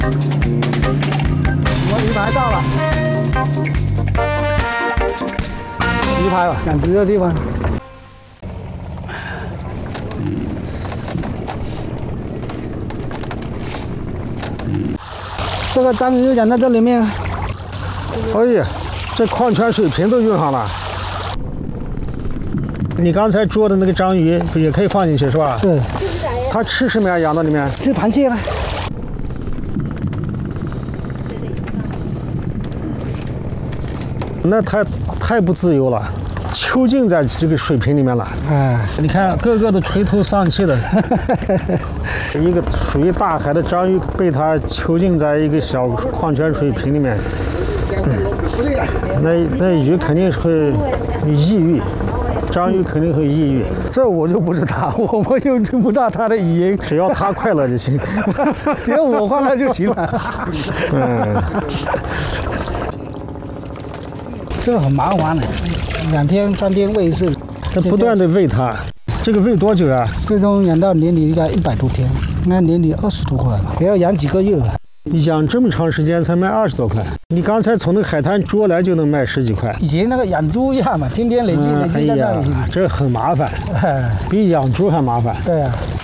我鱼排到了，鱼排吧，养殖的地方。这个章鱼养在这里面。 哎呀，这矿泉水瓶都用上了。你刚才捉的那个章鱼不也可以放进去是吧？ 对。 它吃什么呀？养到里面？ 吃螃蟹吧。 那太不自由了，囚禁在这个水瓶里面了。 哎， 你看个个都垂头丧气的。一个属于大海的章鱼被它囚禁在一个小矿泉水瓶里面，那鱼肯定会抑郁。章鱼肯定会抑郁， 这我就不知道，我又听不到它的语音， 只要它快乐就行， 只要我快乐就行了。这个很麻烦的，2天3天喂一次， 不断的喂它。这个喂多久啊？ 最终养到年底应该100多天，那年底20多块吧，也要养几个月吧。 养这么长时间才卖20多块，你刚才从那海滩捉来就能卖10几块。 以前那个养猪一样嘛，天天累积在那里。 这很麻烦，比养猪还麻烦。 对啊。